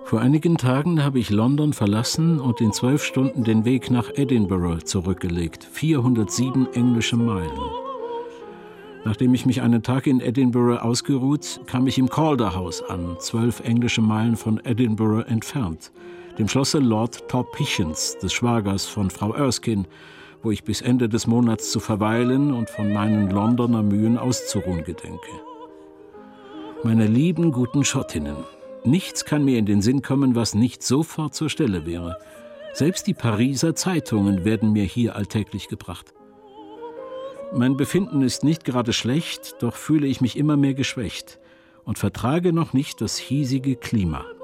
Vor einigen Tagen habe ich London verlassen und in 12 Stunden den Weg nach Edinburgh zurückgelegt. 407 englische Meilen. Nachdem ich mich einen Tag in Edinburgh ausgeruht, kam ich im Calder House an, 12 englische Meilen von Edinburgh entfernt, dem Schlosse Lord Torpichens, des Schwagers von Frau Erskine, wo ich bis Ende des Monats zu verweilen und von meinen Londoner Mühen auszuruhen gedenke. Meine lieben, guten Schottinnen, nichts kann mir in den Sinn kommen, was nicht sofort zur Stelle wäre. Selbst die Pariser Zeitungen werden mir hier alltäglich gebracht. Mein Befinden ist nicht gerade schlecht, doch fühle ich mich immer mehr geschwächt und vertrage noch nicht das hiesige Klima.